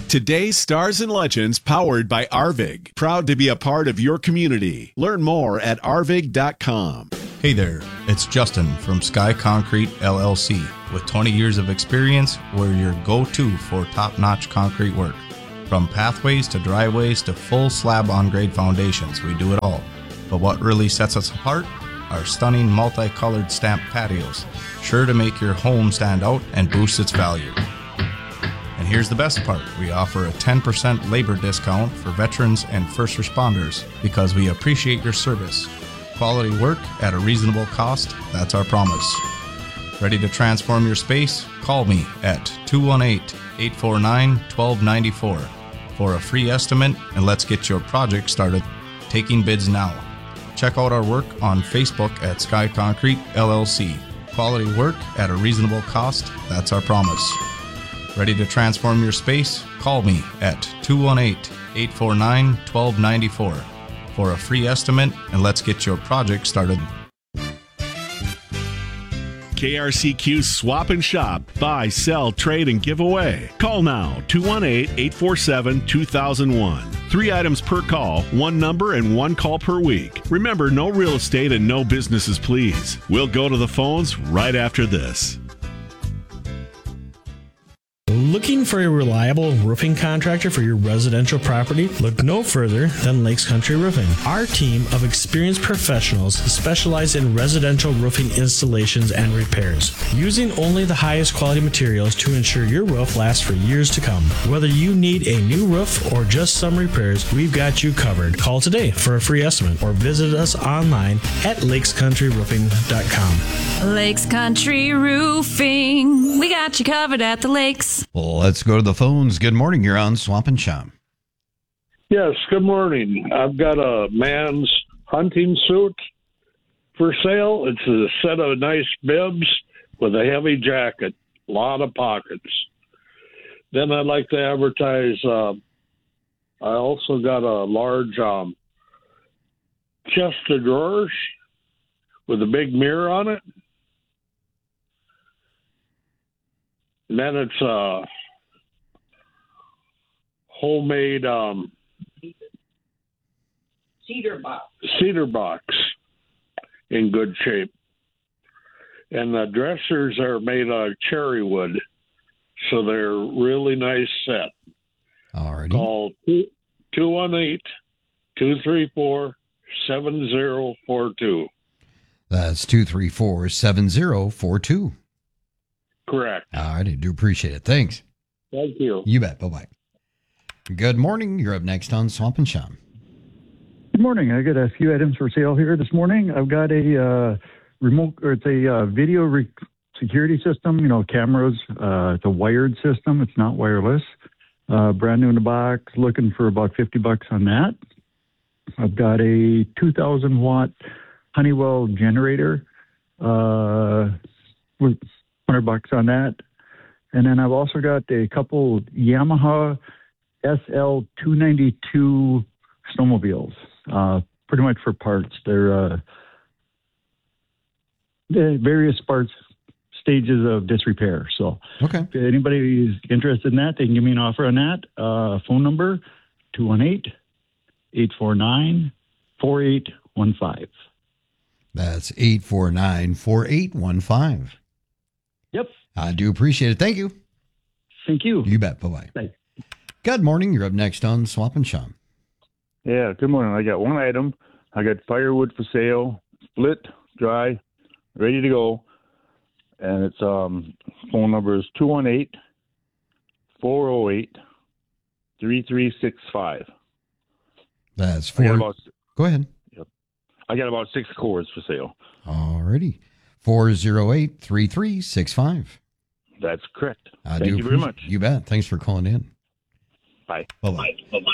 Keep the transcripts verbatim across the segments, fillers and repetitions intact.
Today's Stars and Legends, powered by Arvig. Proud to be a part of your community. Learn more at arvig dot com. Hey there, it's Justin from Sky Concrete L L C. With twenty years of experience, we're your go-to for top-notch concrete work. From pathways to driveways to full slab on-grade foundations, we do it all. But what really sets us apart? Our stunning multicolored stamped patios, sure to make your home stand out and boost its value. And here's the best part, we offer a ten percent labor discount for veterans and first responders because we appreciate your service. Quality work at a reasonable cost, that's our promise. Ready to transform your space? Call me at two one eight, eight four nine, one two nine four for a free estimate, and let's get your project started. Taking bids now. Check out our work on Facebook at Sky Concrete L L C. Quality work at a reasonable cost, that's our promise. Ready to transform your space? Call me at two one eight, eight four nine, one two nine four for a free estimate, and let's get your project started. K R C Q Swap and Shop. Buy, sell, trade, and give away. Call now, two one eight, eight four seven, two thousand one. Three items per call, one number, and one call per week. Remember, no real estate and no businesses, please. We'll go to the phones right after this. Looking for a reliable roofing contractor for your residential property? Look no further than Lakes Country Roofing. Our team of experienced professionals specialize in residential roofing installations and repairs, using only the highest quality materials to ensure your roof lasts for years to come. Whether you need a new roof or just some repairs, we've got you covered. Call today for a free estimate or visit us online at lakes country roofing dot com. Lakes Country Roofing. We got you covered at the lakes. Let's go to the phones. Good morning. You're on Swamp and Shop. Yes, good morning. I've got a man's hunting suit for sale. It's a set of nice bibs with a heavy jacket, a lot of pockets. Then I'd like to advertise, uh, I also got a large um, chest of drawers with a big mirror on it. And then it's a homemade um, cedar box. Cedar box in good shape. And the dressers are made of cherry wood, so they're really nice set. Alrighty. Call two one eight, two three four, seven zero four two. That's two three four, seven zero four two. Correct. All right, I do appreciate it. Thanks. Thank you. You bet. Bye-bye. Good morning. You're up next on Swamp and Shop. Good morning. I got a few items for sale here this morning. I've got a uh, remote, or it's a uh, video re- security system, you know, cameras. Uh, it's a wired system. It's not wireless. Uh, brand new in the box, looking for about fifty bucks on that. I've got a two thousand watt Honeywell generator. Uh, with one hundred bucks on that. And then I've also got a couple Yamaha S L two ninety-two snowmobiles, uh, pretty much for parts. They're uh, the various parts, stages of disrepair. So okay. If anybody is interested in that, they can give me an offer on that. Uh, phone number, two one eight, eight four nine, four eight one five. That's eight four nine, four eight one five. Yep. I do appreciate it. Thank you. Thank you. You bet. Bye-bye. Bye. Good morning. You're up next on Swamp and Shop. Yeah, good morning. I got one item. I got firewood for sale, split, dry, ready to go. And its um, phone number is two one eight, four oh eight, three three six five. That's four. About, Go ahead. Yep. I got about six cords for sale. Alrighty. four oh eight, three three six five. That's correct. I Thank do you very much. You bet. Thanks for calling in. Bye. Bye-bye.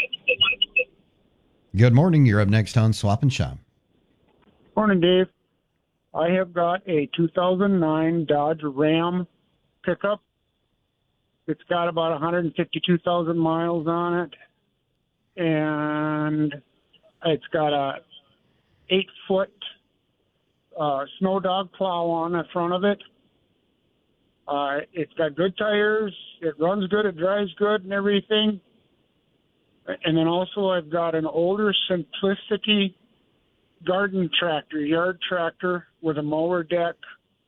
Good morning. You're up next on Swap and Shop. Morning, Dave. I have got a two thousand nine Dodge Ram pickup. It's got about one hundred fifty-two thousand miles on it, and it's got a eight-foot uh, snow dog plow on the front of it. Uh, it's got good tires. It runs good. It drives good and everything. And then also I've got an older Simplicity garden tractor, yard tractor with a mower deck,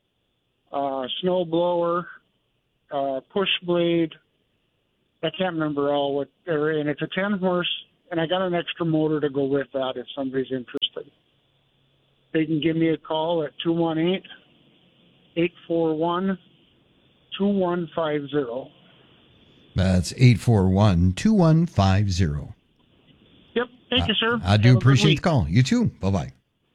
uh, snow blower, uh, push blade. I can't remember all what they're in. It's a ten horse, and I got an extra motor to go with that if somebody's interested. They can give me a call at two one eight, eight four one, two one five zero. That's eight four one, two one five zero. Yep. Thank uh, you, sir. I do Have a good appreciate week. the call. You too. Bye-bye.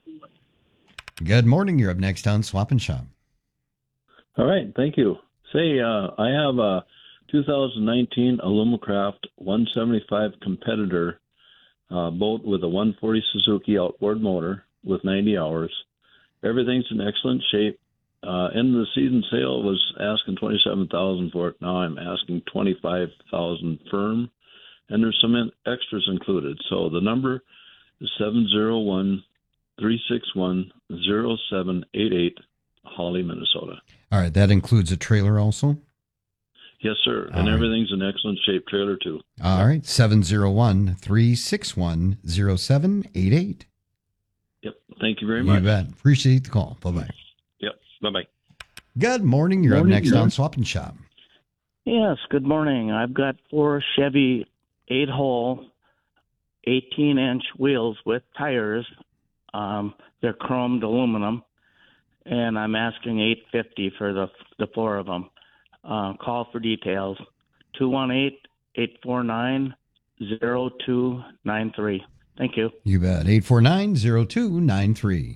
Good morning. You're up next on Swap and Shop. All right. Thank you. Say, uh, I have a two thousand nineteen Alumacraft one seventy-five Competitor uh, boat with a one forty Suzuki outboard motor with ninety hours. Everything's in excellent shape. Uh, end of the season sale was asking twenty-seven thousand dollars for it. Now I'm asking twenty-five thousand dollars firm, and there's some extras included. So the number is seven zero one, three six one, zero seven eight eight, Holly, Minnesota. All right. That includes a trailer also? Yes, sir. All and right. everything's in excellent shape. Trailer, too. All right. seven zero one, three six one, zero seven eight eight. Yep. Thank you very You much. bet. Appreciate the call. Bye-bye. Yep. Bye-bye. Good morning. You're Morning, up next sir. on Swap and Shop. Yes, good morning. I've got four Chevy eight-hole, eighteen-inch wheels with tires. Um, they're chromed aluminum, and I'm asking eight hundred fifty dollars for the the four of them. Uh, call for details, two one eight, eight four nine, zero two nine three. Thank you. You bet. eight four nine, zero two nine three.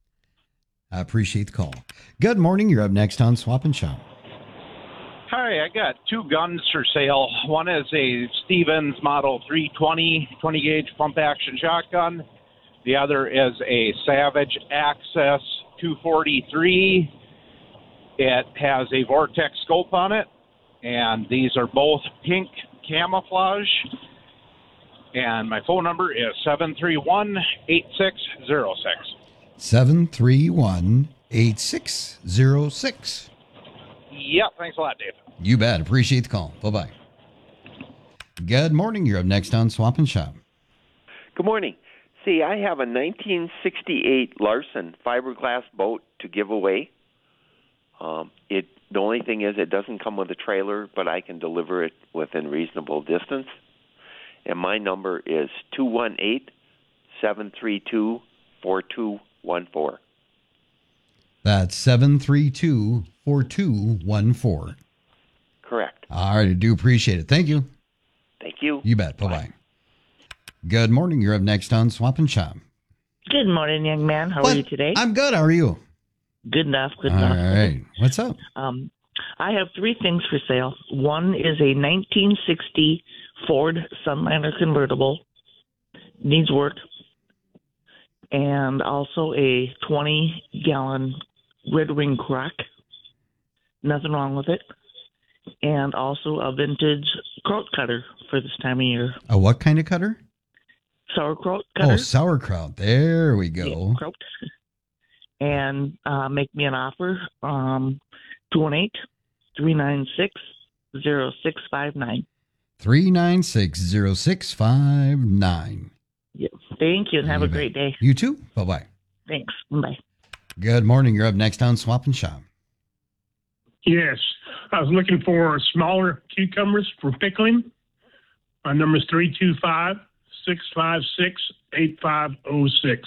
I appreciate the call. Good morning. You're up next on Swap and Shop. Hi, I got two guns for sale. One is a Stevens Model three twenty twenty gauge pump action shotgun. The other is a Savage Access two forty-three. It has a Vortex scope on it, and these are both pink camouflage. And my phone number is seven three one, eight six zero six. seven three one, eight six zero six. Yep, thanks a lot, Dave. You bet. Appreciate the call. Bye-bye. Good morning. You're up next on Swap and Shop. Good morning. See, I have a nineteen sixty-eight Larson fiberglass boat to give away. Um, it the only thing is it doesn't come with a trailer, but I can deliver it within reasonable distance. And my number is two one eight, seven three two, four two one four. That's seven three two, four two one four. Correct. All right. I do appreciate it. Thank you. Thank you. You bet. Bye-bye. Good morning. You're up next on Swap and Shop. Good morning, young man. How What? are you today? I'm good. How are you? Good enough. Good All enough. right. What's up? Um, I have three things for sale. One is a nineteen sixty Ford Sunlander convertible. Needs work. And also a twenty gallon Red Wing Croc. Nothing wrong with it. And also a vintage kraut cutter for this time of year. A what kind of cutter? Sauerkraut cutter. Oh, sauerkraut. There we go. Yeah, kraut. And uh, make me an offer. Um, two one eight, three nine six, zero six five nine. three nine six, zero six five nine. Yep. Thank you, and have You a bet. great day. You too. Bye-bye. Thanks. Bye. Good morning. You're up next on Swap and Shop. Yes. I was looking for smaller cucumbers for pickling. My number is three two five, six five six, eight five zero six.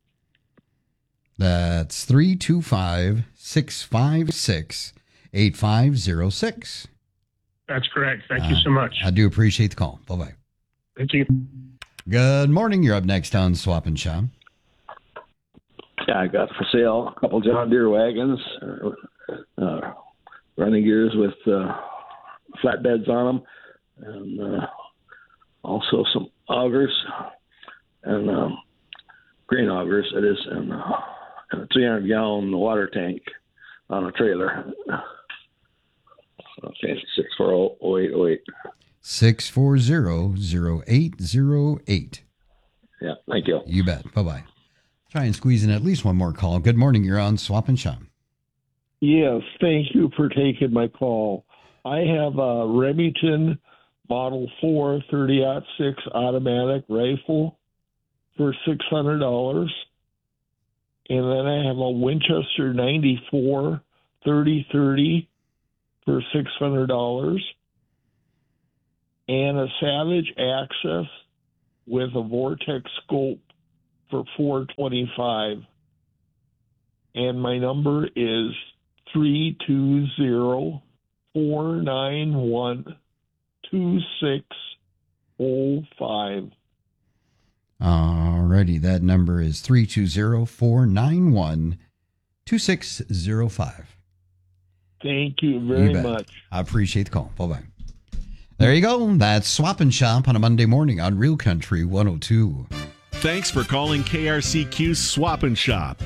That's three two five, six five six, eight five zero six. That's correct. Thank you so much. I do appreciate the call. Bye-bye. Thank you. Good morning. You're up next on Swap and Shop. Yeah, I got for sale a couple John Deere wagons, uh, running gears with uh, flatbeds on them, and uh, also some augers and um, grain augers, it is, and, uh, and a three hundred gallon water tank on a trailer. Okay, six four zero, zero eight zero eight. six four zero, zero eight zero eight. Yeah, thank you. You bet. Bye-bye. Try and squeeze in at least one more call. Good morning. You're on Swap and Shop. Yes, thank you for taking my call. I have a Remington Model four thirty aught six automatic rifle for six hundred dollars. And then I have a Winchester ninety-four thirty thirty for six hundred dollars. And a Savage Access with a Vortex scope for four hundred twenty-five dollars. And my number is three two zero, four nine one, two six zero five. Alrighty, that number is three two zero, four nine one, two six zero five. Thank you very You bet. much. I appreciate the call. Bye-bye. There you go. That's Swap and Shop on a Monday morning on Real Country one oh two. Thanks for calling K R C Q Swap and Shop.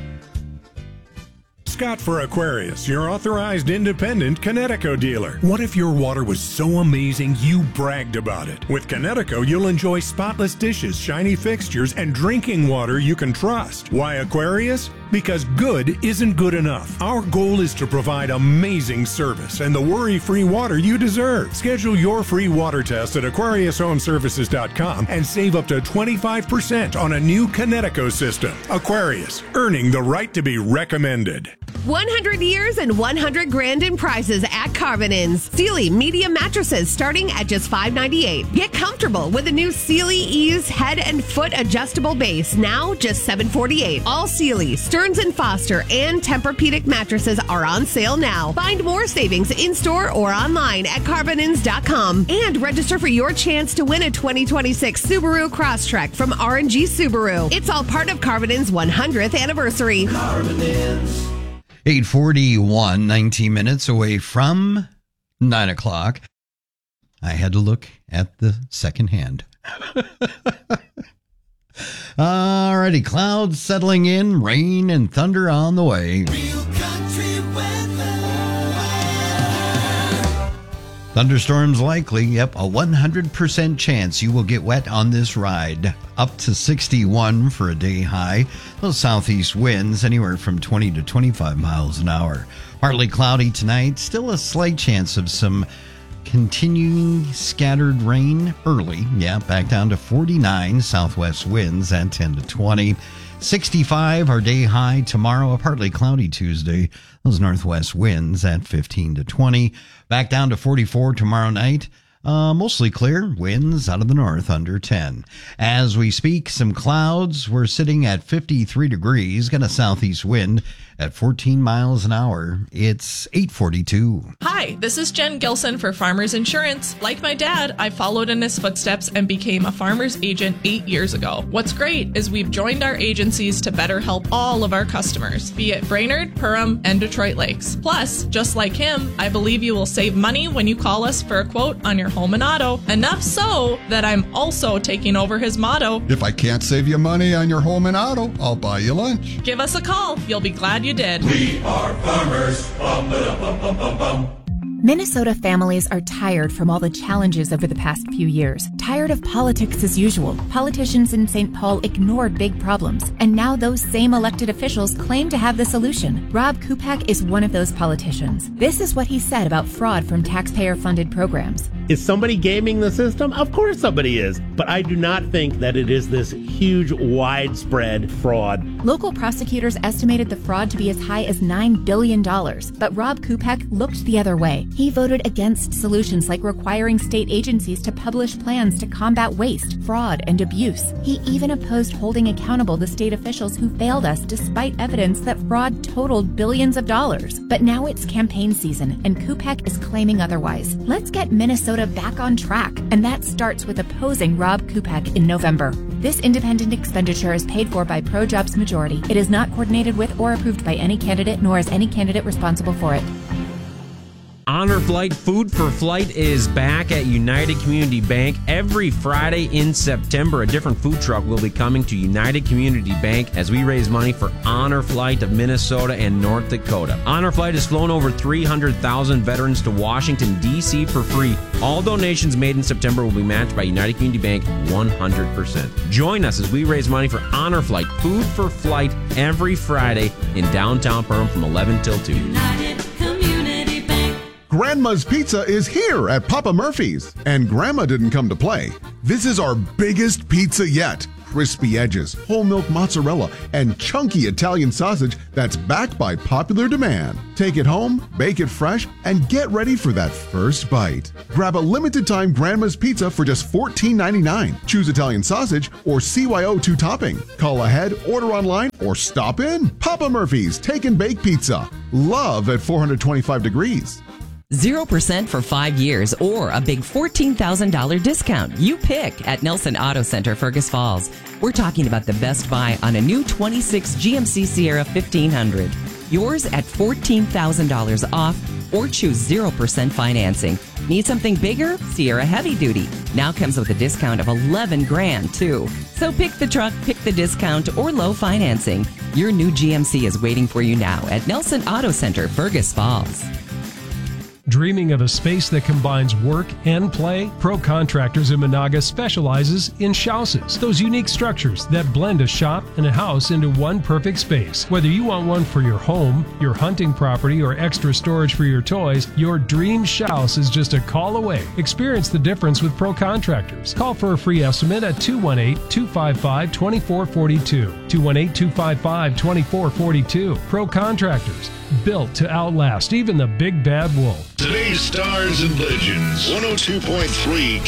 Scott for Aquarius, your authorized independent Connecticut dealer. What if your water was so amazing you bragged about it? With Connecticut, you'll enjoy spotless dishes, shiny fixtures, and drinking water you can trust. Why Aquarius? Because good isn't good enough. Our goal is to provide amazing service and the worry-free water you deserve. Schedule your free water test at Aquarius Home Services dot com and save up to twenty-five percent on a new Connecticut system. Aquarius, earning the right to be recommended. one hundred years and one hundred grand in prizes at Carvinins. Sealy medium mattresses starting at just five ninety-eight. Get comfortable with a new Sealy Ease head and foot adjustable base, now just seven forty-eight. All Sealy, Stearns and Foster, and Tempur-Pedic mattresses are on sale now. Find more savings in-store or online at Carvinins dot com. And register for your chance to win a twenty twenty-six Subaru Crosstrek from R and G Subaru. It's all part of Carvinins' one hundredth anniversary. Carvinins. eight forty-one, nineteen minutes away from nine o'clock. I had to look at the second hand. Alrighty, clouds settling in, rain and thunder on the way. Thunderstorms likely. Yep, a one hundred percent chance you will get wet on this ride. Up to sixty-one for a day high. Those southeast winds anywhere from twenty to twenty-five miles an hour. Partly cloudy tonight. Still a slight chance of some continuing scattered rain early. Yeah, back down to forty-nine. Southwest winds at ten to twenty. sixty-five our day high tomorrow. A partly cloudy Tuesday. Those northwest winds at fifteen to twenty. Back down to forty-four tomorrow night. Uh, mostly clear. Winds out of the north under ten. As we speak, some clouds. We're sitting at fifty-three degrees. Got a southeast wind at fourteen miles an hour. It's eight forty-two. Hi, this is Jen Gilson for Farmers Insurance. Like my dad, I followed in his footsteps and became a farmer's agent eight years ago. What's great is we've joined our agencies to better help all of our customers, be it Brainerd, Perham, and Detroit Lakes. Plus, just like him, I believe you will save money when you call us for a quote on your home and auto. Enough so that I'm also taking over his motto. If I can't save you money on your home and auto, I'll buy you lunch. Give us a call. You'll be glad you did. We are farmers. Bum, bum, bum, bum, bum. Minnesota families are tired from all the challenges over the past few years. Tired of politics as usual. Politicians in Saint Paul ignored big problems, and now those same elected officials claim to have the solution. Rob Kupak is one of those politicians. This is what he said about fraud from taxpayer-funded programs. Is somebody gaming the system? Of course somebody is. But I do not think that it is this huge, widespread fraud. Local prosecutors estimated the fraud to be as high as nine billion dollars, but Rob Kupak looked the other way. He voted against solutions like requiring state agencies to publish plans to combat waste, fraud, and abuse. He even opposed holding accountable the state officials who failed us despite evidence that fraud totaled billions of dollars. But now it's campaign season, and Kupak is claiming otherwise. Let's get Minnesota back on track, and that starts with opposing Rob Kupak in November. This independent expenditure is paid for by ProJobs Majority. It is not coordinated with or approved by any candidate, nor is any candidate responsible for it. Honor Flight Food for Flight is back at United Community Bank. Every Friday in September, a different food truck will be coming to United Community Bank as we raise money for Honor Flight of Minnesota and North Dakota. Honor Flight has flown over three hundred thousand veterans to Washington, D C for free. All donations made in September will be matched by United Community Bank one hundred percent. Join us as we raise money for Honor Flight Food for Flight every Friday in downtown Perham from eleven till two. United Grandma's Pizza is here at Papa Murphy's. And Grandma didn't come to play. This is our biggest pizza yet. Crispy edges, whole milk mozzarella, and chunky Italian sausage that's backed by popular demand. Take it home, bake it fresh, and get ready for that first bite. Grab a limited time Grandma's Pizza for just fourteen ninety-nine. Choose Italian sausage or C Y O two topping. Call ahead, order online, or stop in. Papa Murphy's Take and Bake Pizza. Love at four hundred twenty-five degrees. zero percent for five years or a big fourteen thousand dollars discount. You pick at Nelson Auto Center, Fergus Falls. We're talking about the best buy on a new twenty-six G M C Sierra fifteen hundred. Yours at fourteen thousand dollars off or choose zero percent financing. Need something bigger? Sierra Heavy Duty now comes with a discount of eleven grand too. So pick the truck, pick the discount, or low financing. Your new G M C is waiting for you now at Nelson Auto Center, Fergus Falls. Dreaming of a space that combines work and play? Pro Contractors in Monaga specializes in shouses, those unique structures that blend a shop and a house into one perfect space. Whether you want one for your home, your hunting property, or extra storage for your toys, your dream shouse is just a call away. Experience the difference with Pro Contractors. Call for a free estimate at two one eight, two five five, two four four two. two one eight, two five five, two four four two. Pro Contractors, built to outlast even the big bad wolf. Today's Stars and Legends, one oh two point three